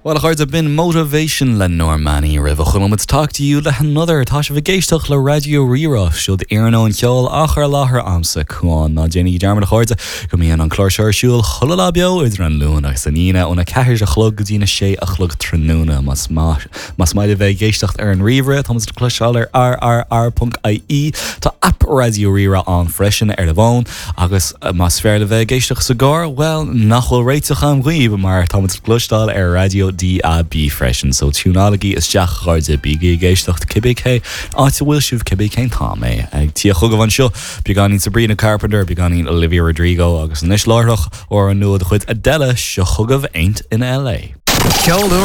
Well, I heard a been motivation le Normani River. I'm to talk to you le another Tasha Vigestach le Radio Rira. Should Erno and Kjol Achar Lahar Amsa Kwan na Jenny Jarman Horda. Come in on Clorshire Shul Hulalabio Idran Luna Sanina on a Kahir Chlug Dina Shay Achlug Tranuna Mas Maide Vigestach Ern River Thomas de Clushaller RRR.ie to app Radio Rira on freshen Erlevon August Masfer le Vigestach Cigar. Well, Nachwell Raitsacham Weeb Mar Thomas Clushdal Radio DAB freshen. So tunalagi is Jack Garza Big Geishtacht Kibik Arthur Wilshiv Kibik Tame Tia Hugavan Show Beginning Sabrina Carpenter Beginning Olivia Rodrigo August Nish Larloch or a new with Adela Shahugav ain't in LA.